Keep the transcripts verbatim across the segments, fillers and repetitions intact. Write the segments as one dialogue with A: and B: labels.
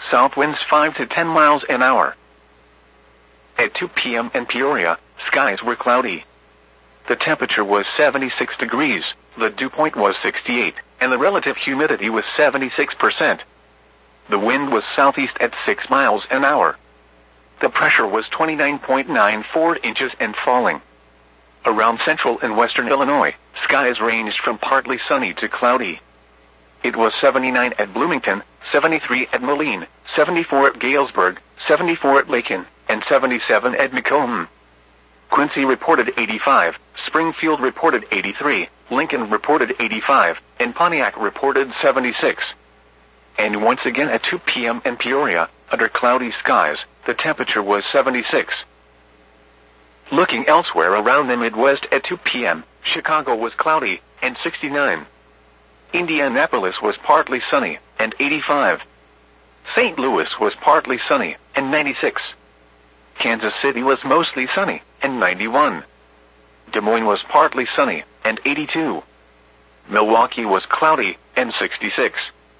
A: south winds five to ten miles an hour. At two p m in Peoria, skies were cloudy. The temperature was seventy-six degrees, the dew point was sixty-eight, and the relative humidity was seventy-six percent. The wind was southeast at six miles an hour. The pressure was twenty-nine point nine four inches and falling. Around central and western Illinois, skies ranged from partly sunny to cloudy. It was seventy-nine at Bloomington, seventy-three at Moline, seventy-four at Galesburg, seventy-four at Lakin, and seventy-seven at Macomb. Quincy reported eighty-five, Springfield reported eighty-three, Lincoln reported eighty-five, and Pontiac reported seventy-six. And once again at two p m in Peoria, under cloudy skies, the temperature was seventy-six. Looking elsewhere around the Midwest at two p m, Chicago was cloudy, and sixty-nine. Indianapolis was partly sunny, and eighty-five. Saint Louis was partly sunny, and ninety-six. Kansas City was mostly sunny, and ninety-one. Des Moines was partly sunny, and eighty-two. Milwaukee was cloudy, and sixty-six.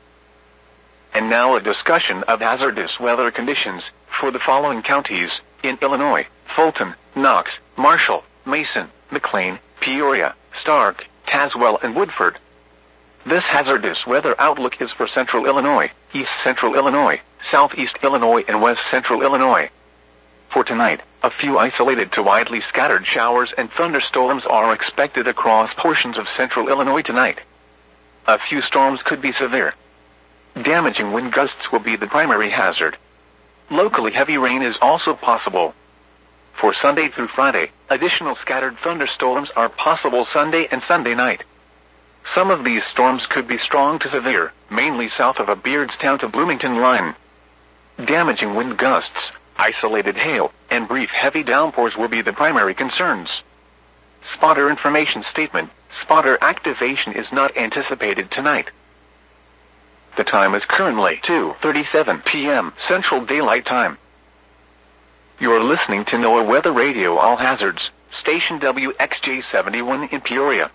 A: And now a discussion of hazardous weather conditions for the following counties in Illinois: Fulton, Knox, Marshall, Mason, McLean, Peoria, Stark, Tazewell, and Woodford. This hazardous weather outlook is for central Illinois, east central Illinois, southeast Illinois, and west central Illinois. For tonight, a few isolated to widely scattered showers and thunderstorms are expected across portions of central Illinois tonight. A few storms could be severe. Damaging wind gusts will be the primary hazard. Locally heavy rain is also possible. For Sunday through Friday, additional scattered thunderstorms are possible Sunday and Sunday night. Some of these storms could be strong to severe, mainly south of a Beardstown to Bloomington line. Damaging wind gusts, isolated hail, and brief heavy downpours will be the primary concerns. Spotter information statement: spotter activation is not anticipated tonight. The time is currently two thirty-seven p m Central Daylight Time. You're listening to NOAA Weather Radio All Hazards, station W X J seventy-one in Peoria.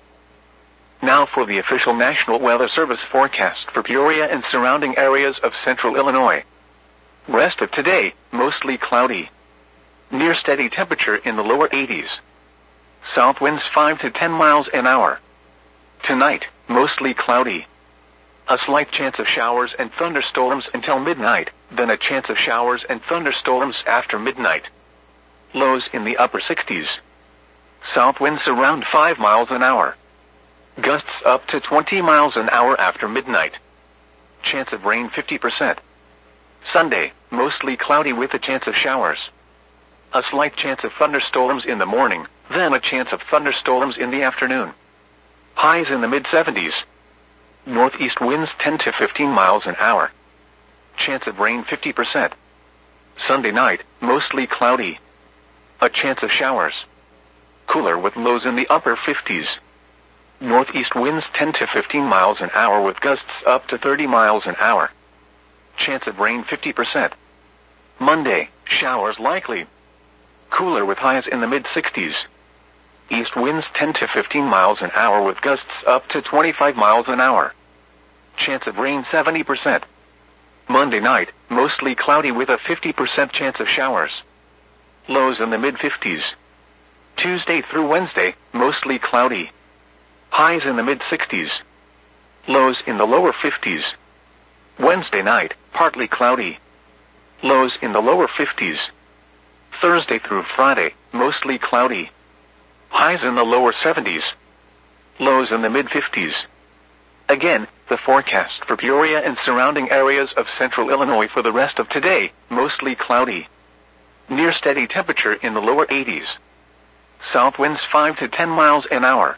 A: Now for the official National Weather Service forecast for Peoria and surrounding areas of central Illinois. Rest of today, mostly cloudy. Near steady temperature in the lower eighties. South winds five to ten miles an hour. Tonight, mostly cloudy. A slight chance of showers and thunderstorms until midnight, then a chance of showers and thunderstorms after midnight. Lows in the upper sixties. South winds around five miles an hour. Gusts up to twenty miles an hour after midnight. Chance of rain fifty percent. Sunday, mostly cloudy with a chance of showers. A slight chance of thunderstorms in the morning, then a chance of thunderstorms in the afternoon. Highs in the mid seventies. Northeast winds ten to fifteen miles an hour. Chance of rain fifty percent. Sunday night, mostly cloudy. A chance of showers. Cooler with lows in the upper fifties. Northeast winds ten to fifteen miles an hour with gusts up to thirty miles an hour. Chance of rain fifty percent. Monday, showers likely. Cooler with highs in the mid sixties. East winds ten to fifteen miles an hour with gusts up to twenty-five miles an hour. Chance of rain seventy percent. Monday night, mostly cloudy with a fifty percent chance of showers. Lows in the mid fifties. Tuesday through Wednesday, mostly cloudy. Highs in the mid sixties. Lows in the lower fifties. Wednesday night, partly cloudy. Lows in the lower fifties. Thursday through Friday, mostly cloudy. Highs in the lower seventies. Lows in the mid fifties. Again, the forecast for Peoria and surrounding areas of central Illinois for the rest of today, mostly cloudy. Near steady temperature in the lower eighties. South winds five to ten miles an hour.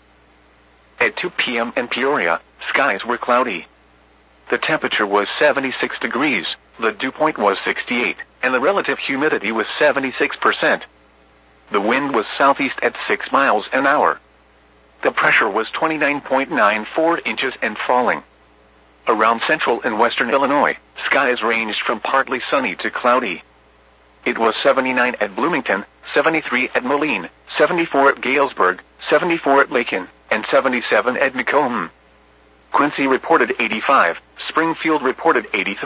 A: At two p m in Peoria, skies were cloudy. The temperature was seventy-six degrees, the dew point was sixty-eight, and the relative humidity was seventy-six percent. The wind was southeast at six miles an hour. The pressure was twenty-nine point nine four inches and falling. Around central and western Illinois, skies ranged from partly sunny to cloudy. It was seventy-nine at Bloomington, seventy-three at Moline, seventy-four at Galesburg, seventy-four at Lakin, and seventy-seven at Macomb. Quincy reported eighty-five, Springfield reported eighty-three.